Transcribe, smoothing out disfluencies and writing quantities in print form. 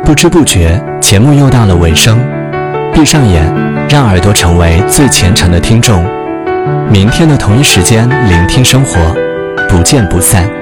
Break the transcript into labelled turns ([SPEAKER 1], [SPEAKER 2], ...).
[SPEAKER 1] 不知不觉，节目又到了尾声。闭上眼，让耳朵成为最虔诚的听众。明天的同一时间，聆听生活，不见不散。